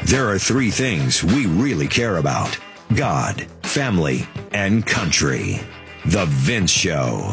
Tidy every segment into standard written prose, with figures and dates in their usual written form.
There are three things we really care about: God, family, and country. The Vince Show.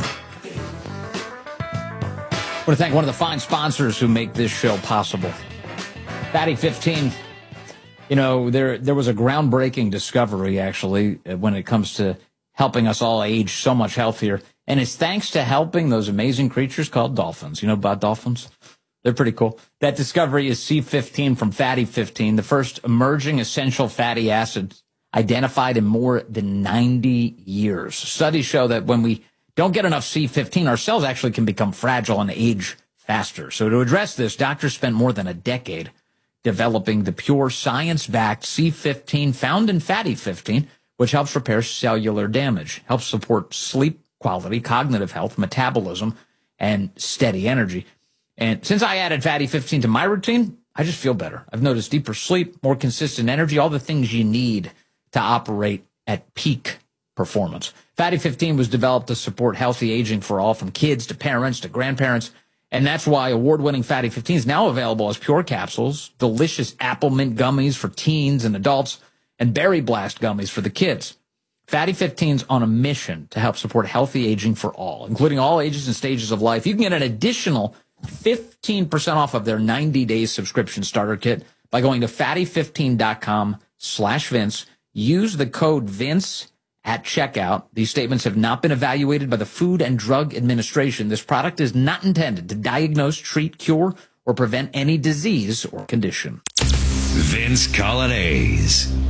I want to thank one of the fine sponsors who make this show possible. Fatty 15. You know, there was a groundbreaking discovery, actually, when it comes to helping us all age so much healthier. And it's thanks to helping those amazing creatures called dolphins. You know about dolphins? They're pretty cool. That discovery is C15 from Fatty 15, the first emerging essential fatty acid identified in more than 90 years. Studies show that when we don't get enough C15, our cells actually can become fragile and age faster. So to address this, doctors spent more than a decade developing the pure science-backed C15 found in Fatty 15, which helps repair cellular damage, helps support sleep quality, cognitive health, metabolism, and steady energy. And since I added Fatty 15 to my routine, I just feel better. I've noticed deeper sleep, more consistent energy, all the things you need to operate at peak performance. Fatty 15 was developed to support healthy aging for all, from kids to parents to grandparents. And that's why award-winning Fatty 15 is now available as pure capsules, delicious apple mint gummies for teens and adults, and berry blast gummies for the kids. Fatty 15's on a mission to help support healthy aging for all, including all ages and stages of life. You can get an additional 15% off of their 90-day subscription starter kit by going to fatty15.com/Vince. Use the code Vince at checkout. These statements have not been evaluated by the Food and Drug Administration. This product is not intended to diagnose, treat, cure, or prevent any disease or condition. Vince Coglianese.